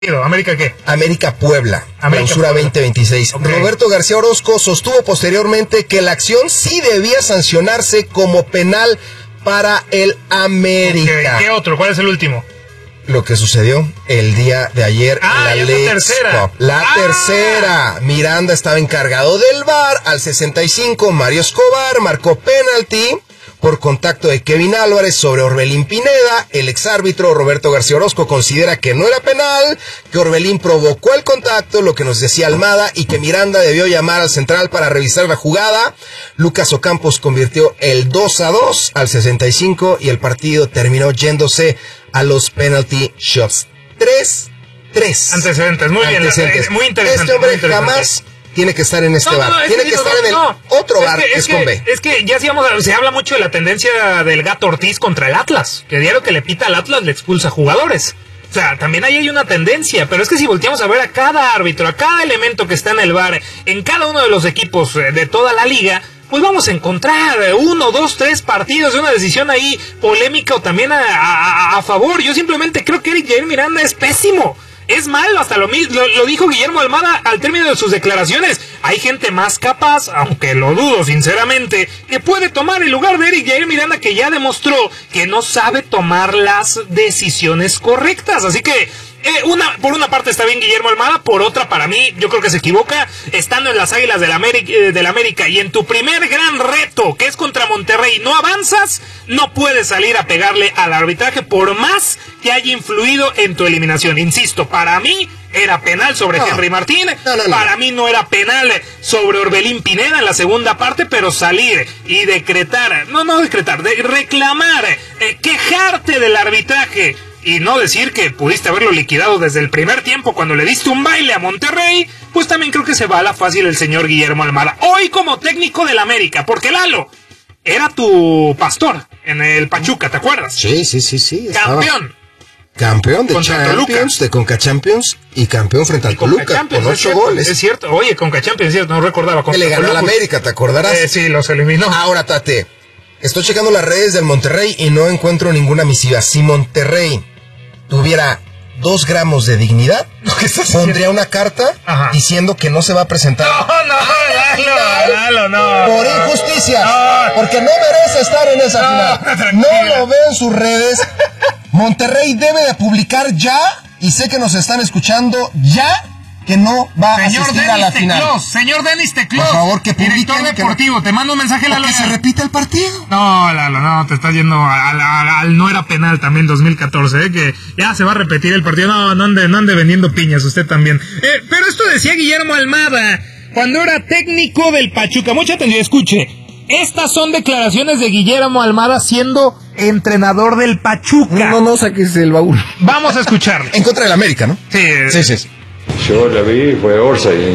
¿América qué? América Puebla, clausura 2026. Okay. Roberto García Orozco sostuvo posteriormente que la acción sí debía sancionarse como penal para el América. Okay. ¿Qué otro? ¿Cuál es el último? Lo que sucedió el día de ayer en la Leagues Cup. La tercera. Miranda estaba encargado del VAR. Al 65, Mario Escobar marcó penalti por contacto de Kevin Álvarez sobre Orbelín Pineda. El exárbitro Roberto García Orozco considera que no era penal, que Orbelín provocó el contacto, lo que nos decía Almada, y que Miranda debió llamar al central para revisar la jugada. Lucas Ocampos convirtió el 2-2 al 65 y el partido terminó yéndose a los penalty shots. 3-3. Antecedentes, muy bien. Muy interesante. Este hombre jamás tiene que estar en este bar. Tiene que estar en el otro bar, que es con B. Es que ya se habla mucho de la tendencia del Gato Ortiz contra el Atlas. Que diario que le pita al Atlas le expulsa jugadores. O sea, también ahí hay una tendencia, pero es que si volteamos a ver a cada árbitro, a cada elemento que está en el bar, en cada uno de los equipos de toda la liga, pues vamos a encontrar 1, 2, 3 partidos de una decisión ahí polémica o también a favor. Yo simplemente creo que Eric Jair Miranda es pésimo. Es malo, hasta lo dijo Guillermo Almada al término de sus declaraciones. Hay gente más capaz, aunque lo dudo sinceramente, que puede tomar el lugar de Eric Jair Miranda, que ya demostró que no sabe tomar las decisiones correctas. Así que por una parte está bien Guillermo Almada, por otra para mí yo creo que se equivoca estando en las Águilas del América y en tu primer gran reto, que es contra Monterrey, no avanzas, no puedes salir a pegarle al arbitraje por más que haya influido en tu eliminación. Insisto, para mí era penal sobre Henry Martín, para mí no era penal sobre Orbelín Pineda en la segunda parte, pero salir y reclamar, quejarte del arbitraje y no decir que pudiste haberlo liquidado desde el primer tiempo cuando le diste un baile a Monterrey, pues también creo que se va a la fácil el señor Guillermo Almada. Hoy como técnico del América, porque Lalo era tu pastor en el Pachuca, ¿te acuerdas? Sí. Campeón de contra Champions, Toluca. de Conca Champions y campeón frente al Toluca con 8 goles. Es cierto, oye, Conca Champions, es cierto, no recordaba. Que le ganó al América, ¿te acordarás? Sí, los eliminó. Ahora, Tate, estoy checando las redes del Monterrey y no encuentro ninguna misiva. Si Monterrey tuviera 2 gramos de dignidad, pondría una carta diciendo que no se va a presentar. No. Por injusticia, porque no merece estar en esa final. No lo veo en sus redes. Monterrey debe de publicar ya, y sé que nos están escuchando ya, que no va a asistir a la final. Señor Denis Teclos, por favor, que director deportivo, te mando un mensaje a la que se repita el partido. No, Lalo, no, te estás yendo al no era penal también 2014, que ya se va a repetir el partido. No ande vendiendo piñas, usted también. Pero esto decía Guillermo Almada cuando era técnico del Pachuca. Mucha atención, escuche. Estas son declaraciones de Guillermo Almada siendo entrenador del Pachuca. No saques el baúl. Vamos a escucharlo. En contra del América, ¿no? Sí. Yo la vi, fue Orsa y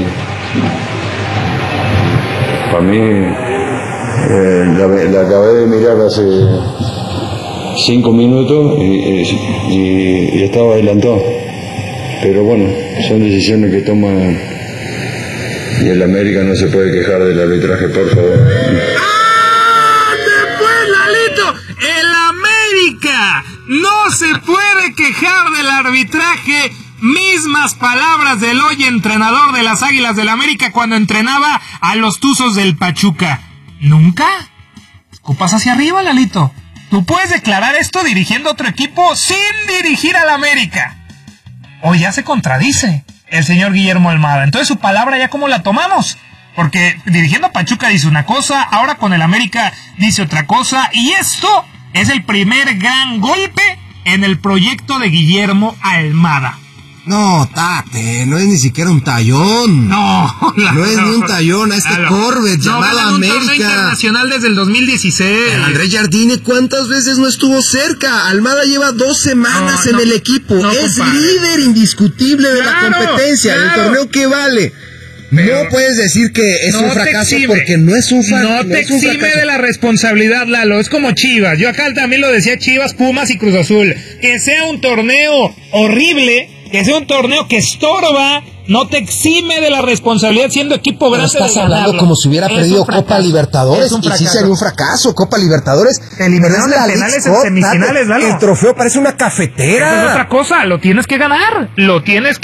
para mí la acabé de mirar hace 5 minutos y estaba adelantado. Pero bueno, son decisiones que toman y el América no se puede quejar del arbitraje, por favor. Después, Lalito, el América no se puede quejar del arbitraje. Mismas palabras del hoy entrenador de las Águilas del América cuando entrenaba a los Tuzos del Pachuca. ¿Nunca? Escupas hacia arriba, Lalito. Tú puedes declarar esto dirigiendo a otro equipo sin dirigir al América. Hoy ya se contradice el señor Guillermo Almada. Entonces su palabra ya cómo la tomamos. Porque dirigiendo a Pachuca dice una cosa, ahora con el América dice otra cosa. Y esto es el primer gran golpe en el proyecto de Guillermo Almada. No, Tate, no es ni siquiera un tallón. No es ni un tallón a Corvette llamado América. No internacional desde el 2016. Andrés Jardine, ¿cuántas veces no estuvo cerca? Almada lleva 2 semanas en el equipo. Es líder indiscutible de la competencia, del torneo que vale. Pero no puedes decir que es un fracaso porque no es un fracaso. No te exime de la responsabilidad, Lalo. Es como Chivas. Yo acá también lo decía, Chivas, Pumas y Cruz Azul. Que sea un torneo horrible, que sea un torneo que estorba no te exime de la responsabilidad siendo equipo grande. Pero estás hablando como si hubiera perdido Copa Libertadores, y sí sería un fracaso. Copa Libertadores, eliminaron en penales en semifinales, el trofeo parece una cafetera. Esa es otra cosa, lo tienes que ganar, lo tienes que